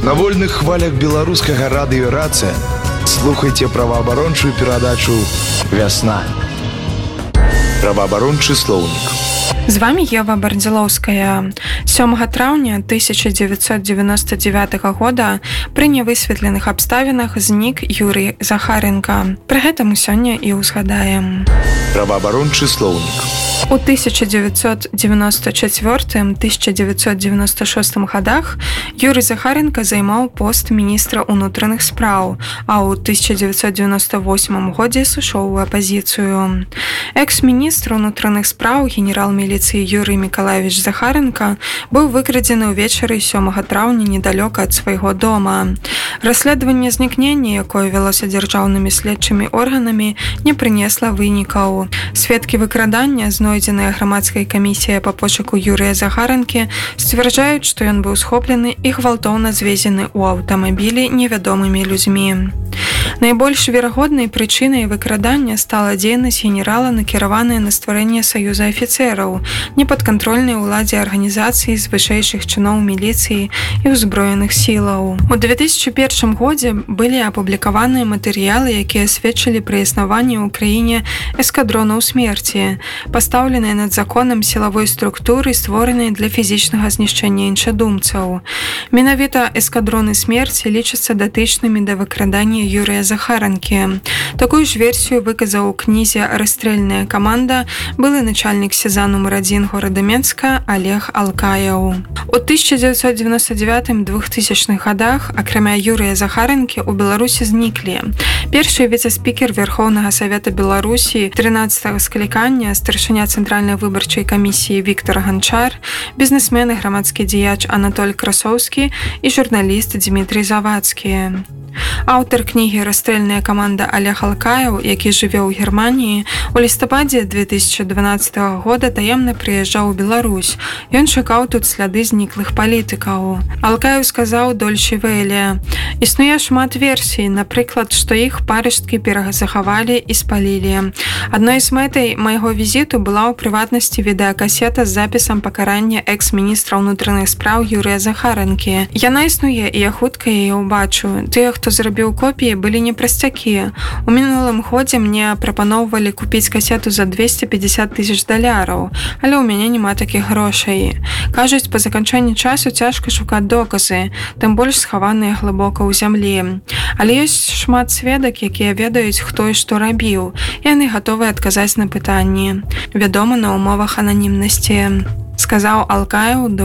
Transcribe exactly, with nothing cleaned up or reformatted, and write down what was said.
На вольных хвалях беларускага радыё «Рацыя» слухайце праваабарончую перадачу «Вясна». Праваабарончы слоўнік. З вами Ева Бардзілоўская. сёмага траўня тысяча дзевяцьсот девяносто девятого года пры нявысветленых абставінах знік Юрый Захаренко. Пры гэтым сёння і ўзгадаем. Праваабарончы слоўнік. У тысяча девятьсот девяносто четвёртым — тысяча девятьсот девяносто шостым годах Юрий Захаренко займаў пост міністра ўнутраных спраў, а ў тысяча девятьсот девяносто восьмым годзе сышоў у апазіцыю. Экс-міністр ўнутраных спраў генерал міліцыі Юрий Миколаевич Захаренко быў выкрадзены ўвечары сёмага траўня недалёка ад свайго дома. Расследаванне знікнення, якое вялося дзяржаўнымі следчымі органамі, не прынесла вынікаў. Сведкі выкрадання, знойдзеная грамадскай камісіяй па пошуку Юрыя Захаренкі, сцвярджаюць, што ён быў схоплены і гвалтоўна звезены ў аўтамабілі невядомымі людзьмі. Найбольш верагоднай прычынай выкрадання стала дзейнасць генерала, накіраваная на стварэнне саюза афіцэраў, непадкантрольнай уладзе арганізацыі з вышэйшых чыноў міліцыі і ўзброеных сілаў. У две тысячи першым годзе былі апублікаваныя матэрыялы, якія сведчылі пра існаванне ў краіне эскадронаў смерці, пастаўленыя над законам сілавой структуры, створанай для фізічнага знішчэння іншадумцаў. Менавіта эскадроны смерці лічацца датычнымі да выкрадання Юрыя Захаренкі. Такую ж версію выказаў у кнізе «Расстрельная команда» былы начальнік СІЗА нумар адзін горада Менска Олег Алкаяў. У тысяча девятьсот девяносто девятым — двухтысячных годах, акрамя Юрыя Захаренкі, у Беларусі зніклі першы віцэ-спікер Верховнага Савета Беларусі трынаццатага склікання, старшыня Цэнтральнай выбарчай камісіі Віктор Ганчар, бізнесмен і грамадскі дзеяч Анатоль Красоўскі і журналіст Дмітрий Завадскі. Аўтар кнігі «Расстрельная команда» Олег Алкаяў, які жыве ў Германіі, у лістападзе две тысячи дванаццатага года таемна прыязджаў у Беларусь. Ён шукаў тут сляды зніклых палітыкаў. Алкаяў сказаў Дольче Веле: «Існуе шмат версій, напрыклад, што іх парышткі перазахавалі і спалілі. Адной з мэтай майго візіту была ў прыватнасці відэакасета з запісам пакарання экс-міністра ўнутраных спраў Юрыя Захаренкі. Яна існуе, і я хутка яе ўбачу. Тыя, хто зрабіў копіі, былі не прасцякі. У мінулым годзе мне прапаноўвалі купіць касету за двести пятьдесят тысяч даляраў, але ў мяне няма такіх грошай. Кажуць, па заканчэнні часу цяжка шукаць доказы, тым больш схаваныя глыбока ў зямлі. Але ёсць шмат сведак, якія ведаюць, хто і што рабіў, і яны гатовы адказаць на пытанні. Вядома, на ўмовах ананімнасці», сказаў Алкаяў до